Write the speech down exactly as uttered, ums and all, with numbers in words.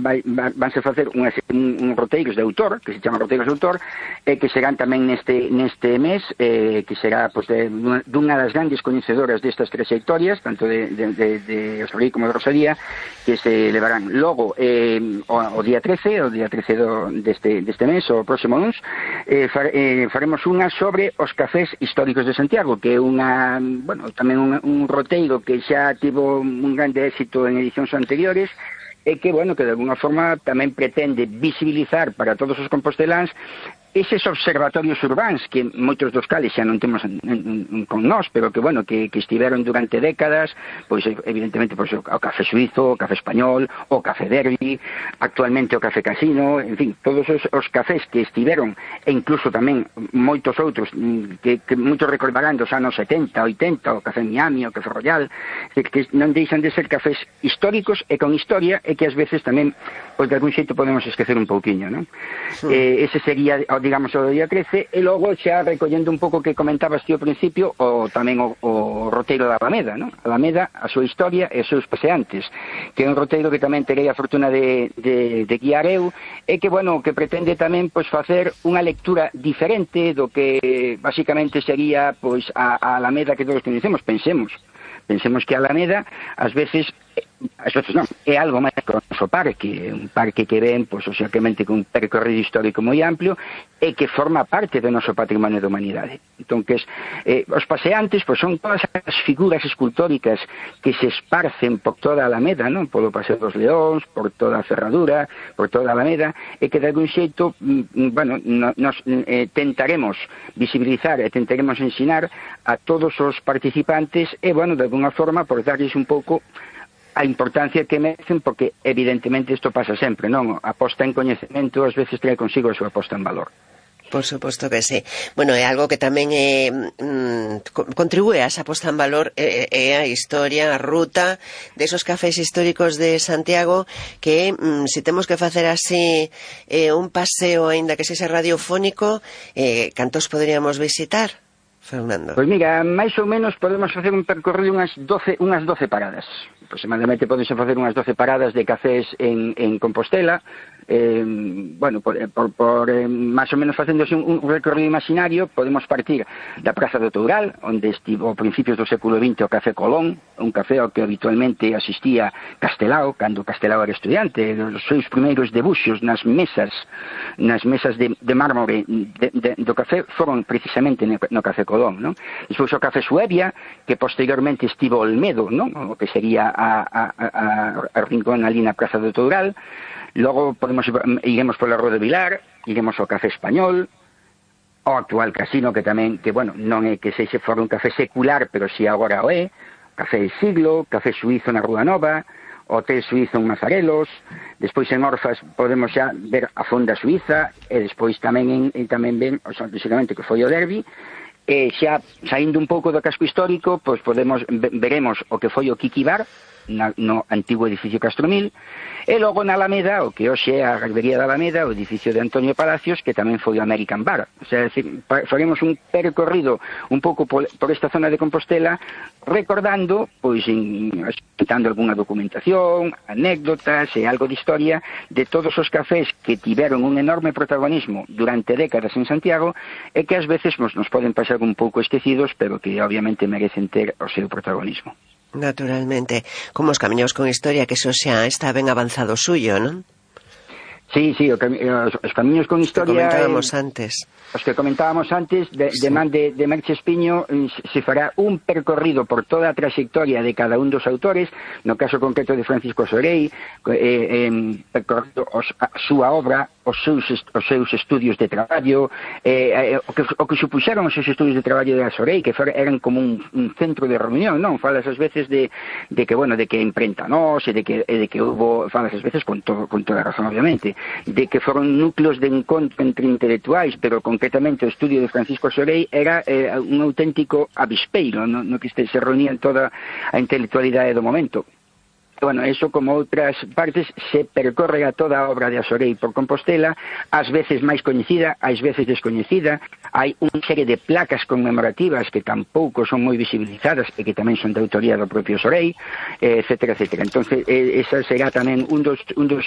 vai, vanse facer unhas, un, un roteiros de autor, que se chama roteiros de autor, e que serán tamén neste neste mes, eh, que será pois, de, dunha das grandes coñecedoras destas trayectorias, tanto de, de, de, de Osorei como de Rosalía, que se levarán logo eh, o, o día trece, o día trece do, deste, deste mes, o próximo luns, eh, far, eh, faremos unha sobre os cafés históricos de Santiago, que é unha, bueno, tamén un, un roteiro que xa tivo un grande éxito en edicións anteriores, e que, bueno, que de alguna forma tamén pretende visibilizar para todos os composteláns eses observatorios urbáns que moitos dos cales xa non temos en, en, en, con nós, pero que, bueno, que, que estiveron durante décadas, pois evidentemente pois, o, o café suizo, o café español, o café Derby, actualmente o café Casino, en fin, todos os, os cafés que estiveron, e incluso tamén moitos outros que, que moitos recordarán dos anos setenta, oitenta, o café Miami, o café Royal, que, que non deixan de ser cafés históricos e con historia, e que ás veces tamén, pois de algún xeito podemos esquecer un pouquiño, non? Sí. Eh, ese sería, digamos, o día trece, e logo xa recollendo un pouco que comentabas ti ao principio, o tamén o, o roteiro da Alameda, non? Alameda, a súa historia e os seus paseantes, que é un roteiro que tamén terei a fortuna de, de, de guiar eu, e que, bueno, que pretende tamén, pois, facer unha lectura diferente do que, basicamente, sería, pois, a, a Alameda que todos conhecemos. Pensemos, pensemos que a Alameda, ás veces, ás veces non, é algo máis que o noso parque, un parque que ven, pois, obviamente, con un percorrido histórico moi amplio, e que forma parte do noso patrimonio da humanidade. Entón, que eh, os paseantes, pois, son todas as figuras escultóricas que se esparcen por toda a Alameda, non? Polo Paseo dos Leóns, por toda a Ferradura, por toda a Alameda, e que de algún xeito, bueno, nos eh, tentaremos visibilizar e tentaremos ensinar a todos os participantes, e, bueno, de alguna forma, por darlles un pouco a importancia que merecen, porque evidentemente isto pasa sempre, non? A posta en coñecemento ás veces trae consigo a súa posta en valor. Por suposto que sí. Bueno, é algo que tamén eh, mm, contribúe a esa posta en valor, é eh, eh, a historia, a ruta desos cafés históricos de Santiago, que mm, se temos que facer así eh, un paseo, aínda que sexa radiofónico, eh, cantos poderíamos visitar, Fernando? Pois mira, máis ou menos podemos facer un percorrido unhas doce, unhas doce paradas. Aproximadamente podes facer unhas doce paradas de cafés en, en Compostela, eh, bueno, por, por, por eh, máis ou menos facendo un, un recorrido imaginario, podemos partir da Praza do Toural, onde estivo a principios do século vinte o Café Colón, un café ao que habitualmente asistía Castelao, cando Castelao era estudiante. Os seus primeiros debuxos nas mesas, nas mesas de, de mármore de, de, do café foron precisamente no, no Café Colón, non? Despois o Café Suevia, que posteriormente estivo Olmedo, non? O que sería a, a, a, a rincón ali na Praza do Toural. Logo podemos iremos pola Rua de Vilar, iremos ao Café Español, ao actual Casino, que tamén, que, bueno, non é que se fora un café secular, pero si agora o é, Café del Siglo, Café Suizo na Rúa Nova, Hotel Suizo en Mazarelos, despois en Orfas podemos xa ver a Fonda Suiza, e despois tamén en, e tamén ven, o sea, basicamente, que foi o Derby, e xa saindo un pouco do casco histórico, pois podemos veremos o que foi o Kiki Bar, Na, no antigo edificio Castromil, e logo na Alameda, o que hoxe é a Gallería da Alameda, o edificio de Antonio Palacios, que tamén foi o American Bar. O sea, faremos un percorrido un pouco por, por esta zona de Compostela, recordando, pois, citando algunha documentación, anécdotas e algo de historia de todos os cafés que tiveron un enorme protagonismo durante décadas en Santiago, e que ás veces nos, nos poden pasar un pouco esquecidos, pero que obviamente merecen ter o seu protagonismo. Naturalmente, como os camiños con historia, que eso xa está ben avanzado suyo, non? Sí, sí, o cami os, os camiños con historia... Os que comentábamos eh, antes. Os que comentábamos antes, de, sí. de man de, de Merche Espiño, se fará un percorrido por toda a trayectoria de cada un dos autores, no caso concreto de Francisco Sorey, eh, eh, percorrido os, a súa obra, os seus, os seus estudios de traballo, eh, eh, o, que, o que supuxeron os seus estudios de traballo de Sorey, que for, eran como un, un centro de reunión, non? Falas ás veces de, de que, bueno, de que imprenta nós, e de que, e de que hubo, falas ás veces con, todo, con toda razón, obviamente, de que foron núcleos de encontro entre intelectuais, pero concretamente o estudio de Francisco Sorey era eh, un auténtico avispeiro, no, no que este, se reunían toda a intelectualidade do momento. Bueno, eso, como outras partes, se percorre a toda a obra de Sorey por Compostela, ás veces máis coñecida, ás veces descoñecida. Hai unha serie de placas conmemorativas que tampouco son moi visibilizadas e que tamén son de autoría do propio Sorey, etcétera, etcétera. Entonces, eh, esa será tamén un dos, un dos